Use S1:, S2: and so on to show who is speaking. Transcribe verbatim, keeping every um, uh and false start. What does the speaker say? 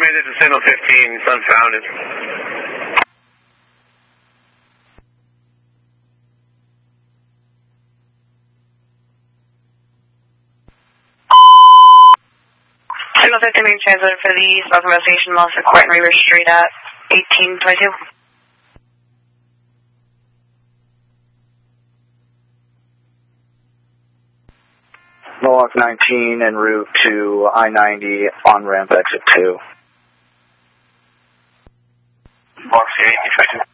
S1: Transit to Signal fifteen, unfounded.
S2: Signal fifteen being translated for the southwest station, Melissa Court and River Street at eighteen twenty-two.
S3: Mohawk nineteen en route to I ninety on ramp exit two.
S1: Mohawk eighteen twenty-two.